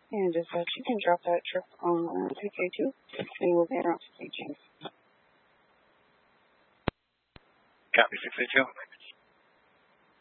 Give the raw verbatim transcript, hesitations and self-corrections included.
And dispatch, you can drop that trip on six eight two, and we'll get around six eight two. Copy, six eight two.